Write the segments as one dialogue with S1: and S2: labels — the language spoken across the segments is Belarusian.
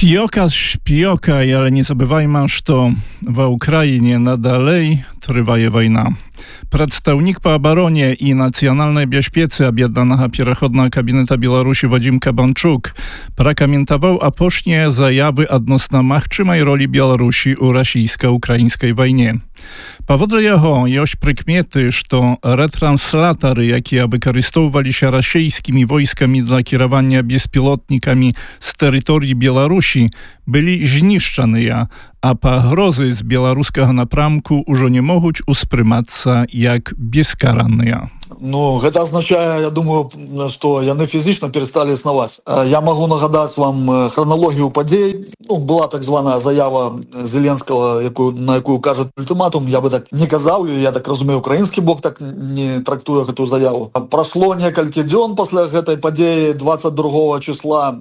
S1: Шпіёка, шпіёка, але не забывайма, што ва Ўкраіне надалей трывае вайна. Прадстаўнік па абароне і нацыянальнай бяспецы аб'яднанага пераходнага кабінета Беларусі Вадзім Кабанчук пракаментаваў апошнія заявы адносна магчымай ролі Беларусі ў расійска-украінскай вайне. Паводле яго ёсць прыкметы, што ретранслатары, якія выкарыстоўваліся расійскімі войскамі для кіравання беспілотнікамі з тэрыторыі Беларусі, былі знішчаныя, а пагрозы з беларускага напрамку ўжо не могуць успрымацца як бескаранныя.
S2: Ну, гэта азначае, я думаю, што яны фізічна перасталі існаваць. Я магу нагадаць вам храналогію падзей. Была так званая заява Зеленскага, на якую кажа ультыматум. Я бы так не казаў, я так разумею, украінскі бок так не трактуе гэтую заяву. Прашло некалькі дзён пасля гэтай падзеі 24 числа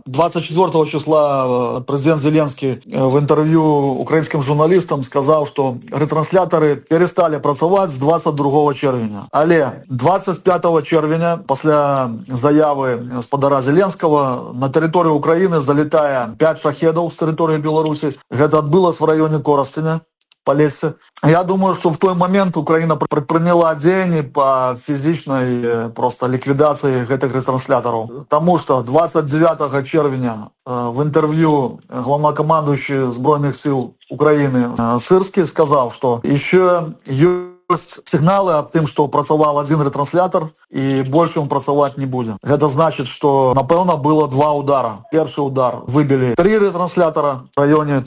S2: прэзідэнт Зеленскі в інтэрв'ю украінскім журналістам сказаў, што ретранслятары пересталі працаваць з 22 чэрвеня. Але 25 чэрвеня пасля заявы гаспадара Зеленскага на тэрыторыю Украіны залетае 5 шахедаў з тэрыторыі Беларусі. Гэта адбылася в раёне Коростеня, Полесье. Я думаю, что в той момент Украина предприняла дзеянні по физичной просто ликвидации этих ретрансляторов. Потому что 29 червня в интервью главнокомандующий Збройных сил Украины Сырский сказал, что еще ёсць сігналы аб тым, што працаваў один ретранслятор і больше он працаваць не будзе. Гэта значит, что напэўна было два удара. Першы удар выбілі 3 ретранслятора в районе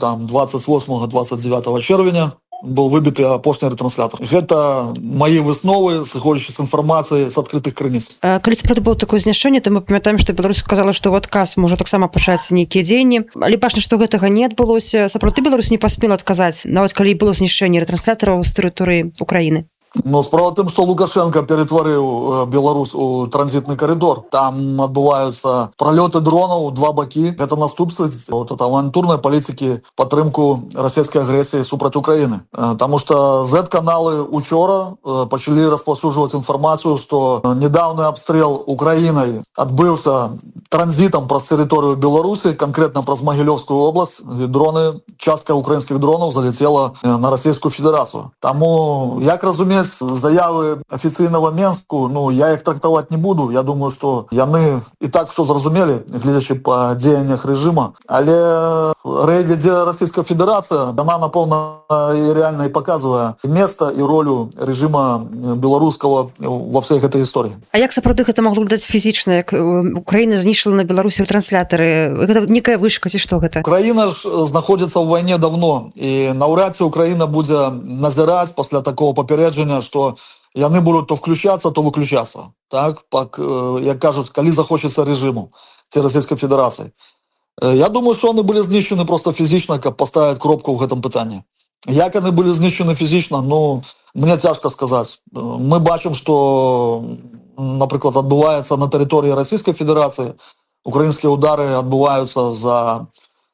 S2: 28-29 чэрвеня. Был выбіты апошні ретранслятор. Гэта мои высновы, сыходзячы з інфармацыі з адкрытых крыніц.
S3: Калі сапраўды было такое знішчэнне, то мы памятаем, што Беларусь сказала, што ў адказ можа таксама пачаць нейкія дзеянні. Але бачна, што гэтага не адбылося. Сапраўды Беларусь не паспела адказаць, нават калі было знішчэнне ретранслятараў з тэрыторыі Украіны.
S2: Но справа тым, што Лукашенко перетварыў Беларусь у транзітны коридор. Там адбываюцца пролёты дронаў у два бакі. Гэта наступствы авантурнай палітыкі падтрымку расійскай агрэсіі супраць Украіны. Таму што Z-каналы учора пачалі распаўсюджваць інфармацыю, што недаўны абстрэл Украінай адбыўся транзітам праз тэрыторыю Беларусі, канкрэтна праз Магілёўскую область. Дроны, частка украінскіх дронаў залетела на Расійскую Федэрацыю. Таму, як разумець, заявы афіцыйнага Менску, я іх трактаваць не буду. Я думаю, што яны і так все зразумелі, глядзячы па дзеяннях рэжыма. Але рэйд вядзе Расійская Федэрацыя, яна, напэўна, і рэальна і паказвае месца і ролю рэжыма беларускага ва ўсёй гэтай гісторыі.
S3: А як сапраўды гэта магло даць фізічна, як Украіна знішчыла на Беларусі транслятары? Гэта некая вышка ці што гэта?
S2: Украіна ж знаходзіцца ў вайне давно, і наўрад ці Украіна будзе назіраць пасля такого папярэджання, што яны будуць то включацца, то выключацца. Так, як кажуць, калі захочацца рэжыму ці Расійскай Федэрацыі. Я думаю, што яны былі знішчаны проста фізічна, каб паставіць кропку ў гэтым пытанні. Як яны былі знішчаны фізічна, мне цяжка сказаць. Мы бачым, што, напрыклад, адбываецца на тэрыторыі Расійскай Федэрацыі. Украінскія ўдары адбываюцца за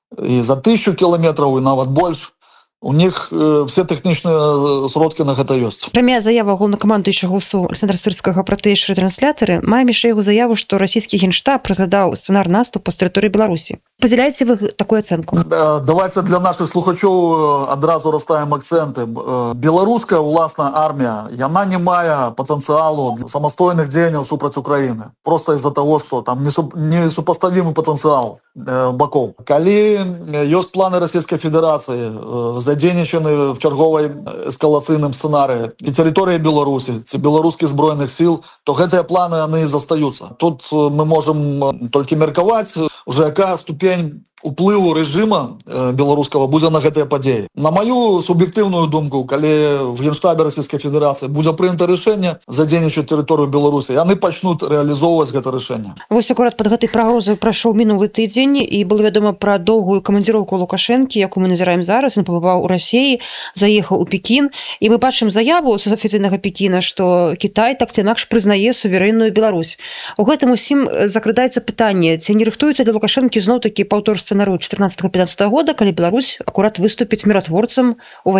S2: 1000 кіламетраў і нават больш. У них все тэхнічныя сродкі на гэта ёсць.
S3: Прамая заява главнакамандуючага УСУ Александра Сырскага пра тыя ж рэтрансляторы мае яшчэ яго заяву, што расійскі генштаб разглядаў сцэнар наступу з тэрыторыі Беларусі. Падзяляеце вы такую ацэнку?
S2: Давайте для наших слухачоў адразу расставім акцэнты. Беларуская ўласная армія, яна не мае патэнцыялу самастойных дзеянняў супраць Украіны. Просто из-за того, што там несупаставімы патэнцыял бакоў. Калі ёсць планы Расійскай Федэрацыі задзейнічаны в чарговай эскалацыйным сцэнарыі і тэрыторыі Беларусі, ці беларускіх збройных сіл, то гэтыя планы яны і застаюцца. Тут мы можам толькі меркаваць, уже якая ступень уплыву рэжыма беларускага будзе на гэтыя падзеі. На маю суб'ектыўную думку, калі в Генштабе Расійскай Федэрацыі будзе прынята рашэнне задзейнічаць тэрыторыю Беларусі, яны пачнуць рэалізоўваць гэта рашэнне.
S3: Вось акурат пад гэтай прагрозай прайшоў мінулы тыдзень, і было вядома пра доўгую камандзіроўку Лукашэнкі, якую мы назіраем зараз. Ён пабываў у Расіі, заехаў у Пекін, і мы бачым заяву з афіцыйнага Пекіна, што Кітай так ці інакш прызнае суверэнную Беларусь. У гэтым усім закрадаецца пытанне, ці не рыхтуецца для Лукашэнкі зноў-такі паўтор сцэнарыю 14-15 года, калі Беларусь акурат выступіць міратворцам у вайне.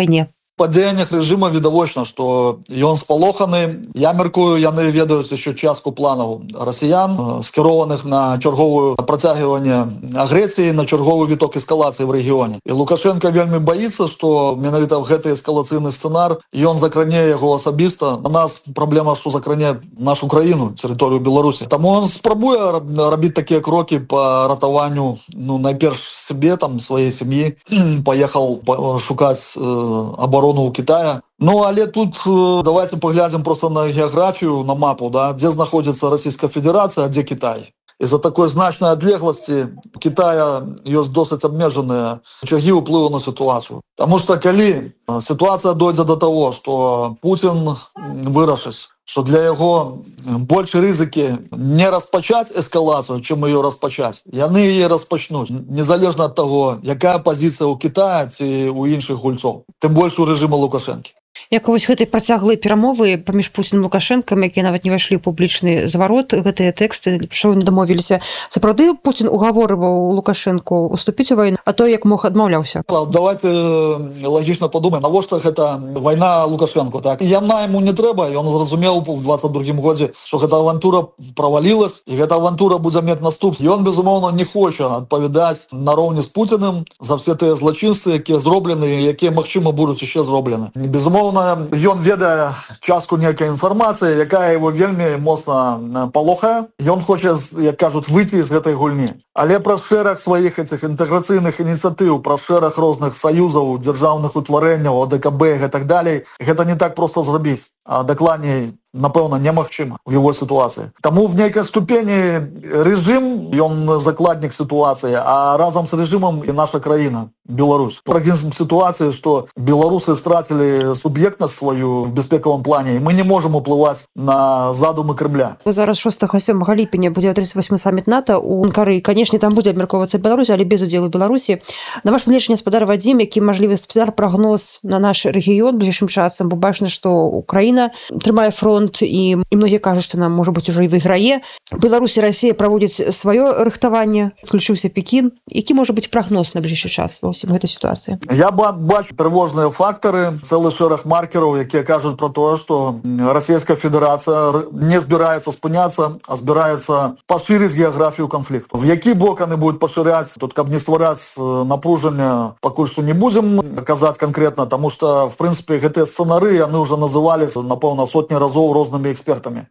S2: Па дзеяннях рэжыма відавочна, што ён спалоханы. Я мяркую, яны ведаюць яшчэ частку планаў расіян, скіраваных на чарговую працягванне агрэсіі, на чарговы віток эскалацыі в рэгіёне. І Лукашенко вельмі баіцца, што менавіта гэты эскалацыйны сцэнар ён закране яго асабіста. У нас праблема, што закране нашу краіну, тэрыторыю Беларусі. Таму ён спрабуе рабіць такія крокі па ратаванню, найперш сябе, сваей сям'і. Паехаў шукаць абарону у Китая. Але тут давайте поглядим просто на географию, на мапу, где находится Российская Федерация, а где Китай. Из-за такой значной отлеглости Китая есть досыць обмежанные очаги уплыву на ситуацию. Потому что коли ситуация дойдет до того, что Путин вырашыць, что для яго больше рызыкі не распачаць эскалацию, чем ее распачаць. Яны яе распачнуць, незалежна от того, якая позиция у Китая ці у іншых гульцоў, тым больш у рэжыма Лукашэнкі.
S3: Як вось гэтай працяглыя перамовы паміж Пуцінам і Лукашэнкам, якія нават не ўвайшлі ў публічны зварот, гэтыя тэксты, што не дамовіліся. Сапраўды Пуцін угаворваў Лукашэнку уступіць у вайну, а то як мог адмаўляўся.
S2: Давайте лагічна падумаем, навошта гэта вайна Лукашэнку, так? Яна яму не трэба, ён зразумеў у 22-м годзе, што гэта авантура правалілась, і гэта авантура будзе мець наступ. Ён, безумоўна, не хоча адпавядаць нароўні з Пуціным за все тыя злачынствы, якія зроблены, якія, магчыма, будуць яшчэ зроблены. Безумоўна, ён ведае частку нейкай інфармацыі, якая его вельмі моцна палохае. Ён хоча, як кажуць, выйти з гэтай гульні. Але праз шэраг сваіх этих інтэграцыйных ініцыятыў, праз шэраг розных саюзаў, дзяржаўных утварэнняў, ОДКБ і так далей, гэта не так проста зрабіць. А дакладней, напэўна, немагчыма в его ситуации. Таму в нейкай ступені рэжым, ён закладнік ситуации, а разом с рэжымом і наша краіна, Беларусь. Прагнозм ситуации, что белорусы стратили субъектность свою в бяспекавым плане, и мы не можем уплывать на задумы Кремля.
S3: Зараз 6-7 ліпеня будзе 38 саміт НАТО у Анкары. Канешне, там будзе абмяркоўвацца Беларусь, але без удзелу Беларусі. На ваш погляд, гаспадар Вадзім, які мажлівы спецыяльны прагноз на наш рэгіён бліжэйшым часам, бо бачна, што Украіна трымае фронт, і многія кажуць, што нам, можа быць, ужо і выйграе. Беларусь і Расія праводзяць сваё рыхтаванне, включыўся Пекін. Які можа быць прагноз на бліжэйшы час ва ўсім гэтай сітуацыі?
S2: Я бачу трывожныя фактары, цэлы шэраг маркераў, якія кажуць про тое, што Расійская Федэрацыя не збіраецца спыняцца, а збіраецца пашырыць геаграфію канфлікту. В які бок яны будуць пашыряць, тут каб не ствараць напружання, пакуль што не будзем казаць канкрэтна, таму што, в прынцыпе, гэтыя сцэнары яны ўжо называліся, напэўна, сотні разоў рознымі экспертамі.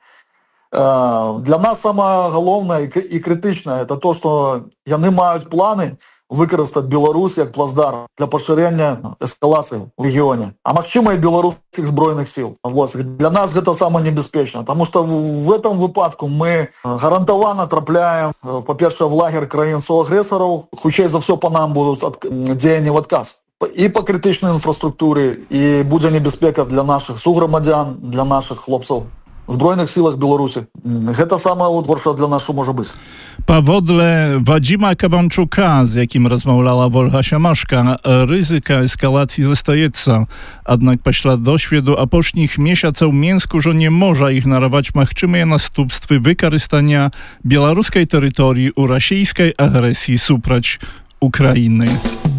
S2: Для нас самае галоўнае і крытычнае это то, што яны маюць планы выкарыстаць Беларусь як плацдарм для пашырэння эскалацыі ў рэгіёне, а магчыма і беларускіх збройных сіл. Для нас гэта самае небяспечна, таму што в этом выпадку мы гарантавана трапляем, па-першае, в лагер краін-суагрэсараў, хутчэй за ўсё па нам будуць дзеянні в адказ. І па крытычнай інфраструктуры, і будзе небяспека для нашых суграмадзян, для нашых хлопцаў в збройных сілах Беларусі. Гэта самае горшае для нас, што можа быць.
S1: Pawodle Wadzima Kabanczuka, z jakim rozmawiała Wolcha Siamaszka, ryzyka eskalacji zostajeca. Jednak pośla doświadu apośnich miesiąców Mięsku, że nie może ich narawać machczymy następstwy wykorzystania białoruskiej terytorii u rosyjskiej agresji suprać Ukrainy.